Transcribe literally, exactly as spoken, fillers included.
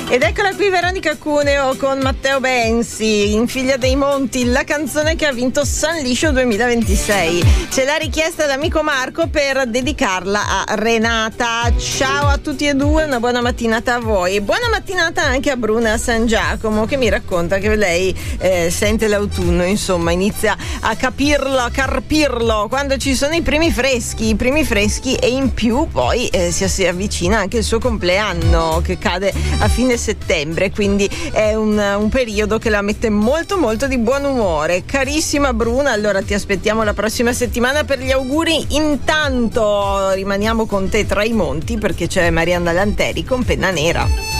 Ed eccola qui Veronica Cuneo con Matteo Bensi in Figlia dei Monti, la canzone che ha vinto San Liscio duemilaventisei. Ce l'ha richiesta l'amico Marco per dedicarla a Renata. Ciao a tutti e due, una buona mattinata a voi. Buona mattinata anche a Bruna San Giacomo, che mi racconta che lei eh, sente l'autunno, insomma inizia a capirlo, a carpirlo quando ci sono i primi freschi, i primi freschi e in più poi eh, si, si avvicina anche il suo compleanno che cade a fine settembre, quindi è un, un periodo che la mette molto molto di buon umore. Carissima Bruna, allora ti aspettiamo la prossima settimana per gli auguri. Intanto rimaniamo con te tra i monti perché c'è Marianna Lanteri con Penna Nera.